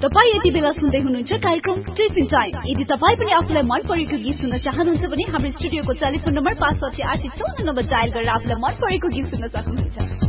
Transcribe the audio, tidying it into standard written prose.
तपाई यति बेला सुन्दै हुनुहुन्छ कार्यक्रम टिफिन टाइम। यदि तपाई पनि आफुलाई मन परेको गीत सुन्न चाहनुहुन्छ भने हाम्रो स्टुडियोको टेलिफोन नम्बर 56854 डायल गरेर आफुलाई मन परेको गीत सुन्न सक्नुहुन्छ।